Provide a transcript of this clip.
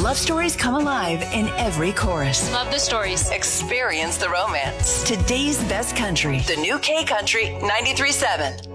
love stories come alive in every chorus. Love the stories. Experience the romance. Today's best country. The new K Country 93.7.